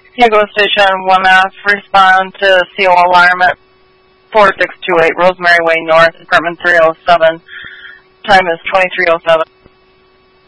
Diego Station 1F, respond to CO alarm at 4628 Rosemary Way North, apartment 307. Time is 2307.